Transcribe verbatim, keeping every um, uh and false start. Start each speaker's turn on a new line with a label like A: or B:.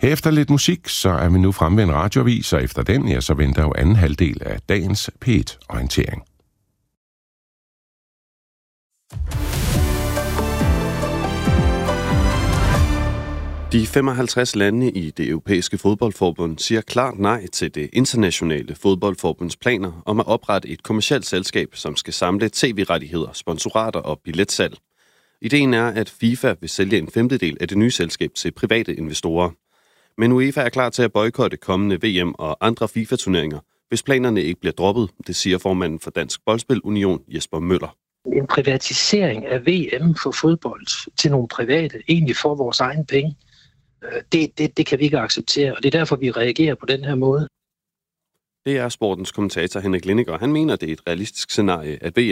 A: Efter lidt musik, så er vi nu fremme ved en radioavis, og efter den, ja, så venter jo anden halvdel af dagens P et-orientering.
B: De femoghalvtreds lande i det europæiske fodboldforbund siger klart nej til det internationale fodboldforbunds planer om at oprette et kommercielt selskab, som skal samle tv-rettigheder, sponsorater og billetsalg. Ideen er, at FIFA vil sælge en femtedel af det nye selskab til private investorer. Men UEFA er klar til at boykotte kommende V M og andre FIFA-turneringer, hvis planerne ikke bliver droppet, det siger formanden for Dansk Boldspil Union, Jesper Møller.
C: En privatisering af V M for fodbold til nogle private, egentlig for vores egen penge, det, det, det kan vi ikke acceptere, og det er derfor, vi reagerer på den her måde.
B: Det er sportens kommentator Henrik Lindiger. Han mener, det er et realistisk scenarie, at V